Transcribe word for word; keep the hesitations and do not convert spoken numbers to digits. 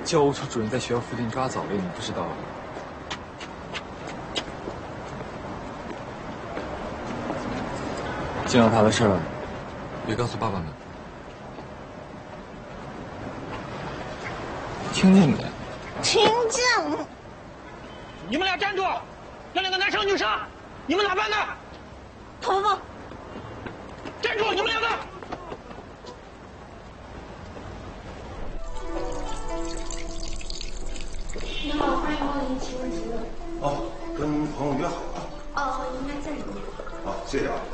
教务处主任在学校附近抓早恋，你不知道？见到他的事儿，别告诉爸爸们。听见没？ 听见。 你们俩站住！那两个男生女生，你们哪班的？ 头发。 站住！你们两个。 你好，欢迎光临，请问职位？ 哦，跟朋友约好了。 哦，应该在里面。 好，谢谢啊。